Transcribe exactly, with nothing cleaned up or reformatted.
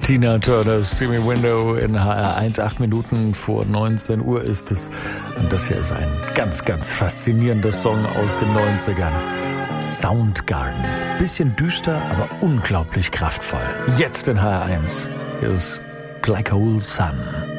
Tina Turner's Steamy Window in H R eins, acht Minuten vor neunzehn Uhr ist es. Und das hier ist ein ganz, ganz faszinierender Song aus den neunzigern. Soundgarden. Bisschen düster, aber unglaublich kraftvoll. Jetzt in H R eins. Hier ist Black Hole Sun.